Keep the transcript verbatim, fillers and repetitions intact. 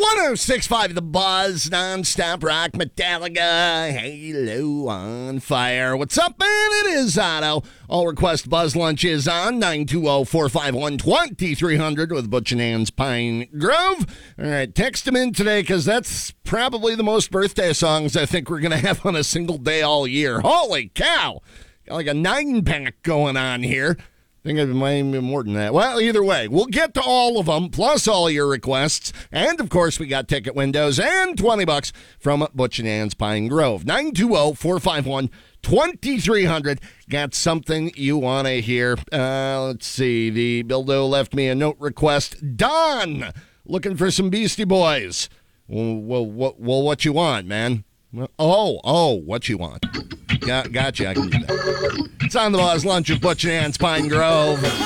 one oh six point five The Buzz, non-stop rock, Metallica, Halo on fire. What's up, man? It is Otto. All request Buzz Lunch is on nine two zero, four five one, two three zero zero with Butch and Ann's Pine Grove. All right, text them in today because that's probably the most birthday songs I think we're going to have on a single day all year. Holy cow. Got like a nine-pack going on here. I think it might even be more than that. Well, either way, we'll get to all of them, plus all your requests. And, of course, we got ticket windows and twenty bucks from Butch and Ann's Pine Grove. nine two zero, four five one, two three zero zero. Got something you want to hear. Uh, let's see. The Bildo left me a note request. Don, looking for some Beastie Boys. Well, well, well, well what you want, man? Oh, oh, what you want. Got, gotcha, I can do that. It's on the Buzz Lunch of Butch and Ann's Pine Grove.